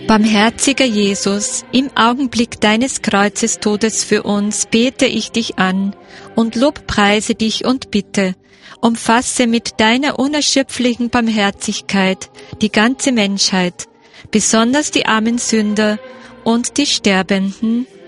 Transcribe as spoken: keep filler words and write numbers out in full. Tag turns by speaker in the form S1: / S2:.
S1: Barmherziger Jesus, im Augenblick deines Kreuzestodes für uns bete ich dich an und lobpreise dich und bitte, umfasse mit deiner unerschöpflichen Barmherzigkeit die ganze Menschheit, besonders die armen Sünder und die Sterbenden.